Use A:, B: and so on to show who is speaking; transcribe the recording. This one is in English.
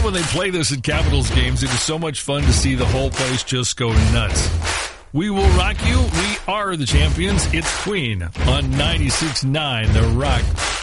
A: love when they play this at Capitals games. It is so much fun to see the whole place just go nuts. We will rock you. We are the champions. It's Queen on 96.9 The Rock.